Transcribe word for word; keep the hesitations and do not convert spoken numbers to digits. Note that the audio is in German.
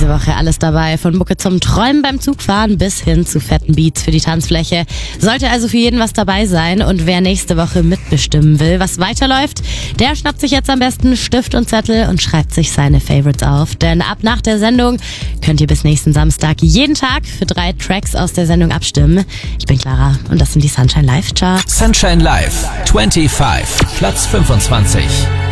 Diese Woche alles dabei, von Mucke zum Träumen beim Zugfahren bis hin zu fetten Beats für die Tanzfläche. Sollte also für jeden was dabei sein. Und wer nächste Woche mitbestimmen will, was weiterläuft, der schnappt sich jetzt am besten Stift und Zettel und schreibt sich seine Favorites auf. Denn ab nach der Sendung könnt ihr bis nächsten Samstag jeden Tag für drei Tracks aus der Sendung abstimmen. Ich bin Clara und das sind die Sunshine Live Charts. Sunshine Live, fünfundzwanzig, Platz fünfundzwanzig.